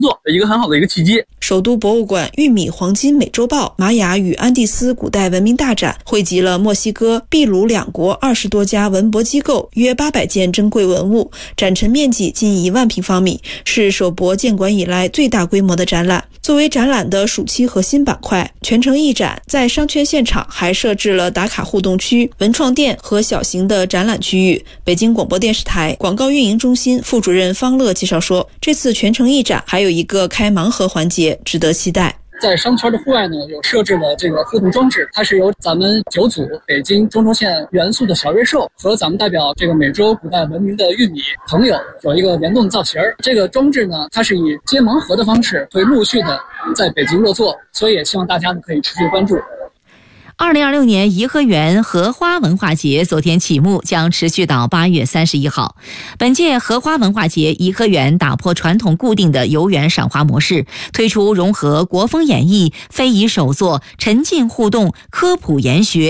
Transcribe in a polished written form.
作一个很好的一个契机。 首都博物馆玉米黄金美洲豹玛雅与安第斯古代文明大展汇集了墨西哥、秘鲁两国20多家文博机构约800件珍贵文物，展陈面积近1万平方米，是首博建馆以来最大规模的展览。作为展览的暑期核心板块，全城一展在商圈现场还设置了打卡互动区、文创店和小型的展览区域。北京广播电视台广告运营中心副主任方乐介绍说，这次全城一展还有一个开盲盒环节，值得期待。 在商圈的户外呢，有设置了这个互动装置，它是由咱们9组北京中轴线元素的小瑞兽和咱们代表这个美洲古代文明的玉米朋友有一个联动造型。这个装置呢，它是以接盲盒的方式会陆续的在北京落座，所以也希望大家呢可以持续关注。 2026年颐和园荷花文化节昨天启幕，将持续到8月31号。本届荷花文化节，颐和园打破传统固定的游园赏花模式，推出融合国风演绎、非遗手作、沉浸互动、科普研学、